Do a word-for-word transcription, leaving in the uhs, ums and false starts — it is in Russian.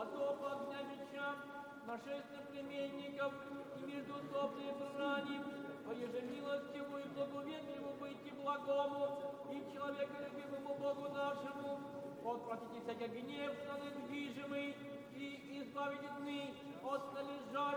а то по огня меча, нашествие племенников и междуусобные брани, поеже милостиву и благоветливу быть и благому, и человеколюбивому Богу нашему, отвратите всякий гнев, недвижимый, и избавите дны от належащих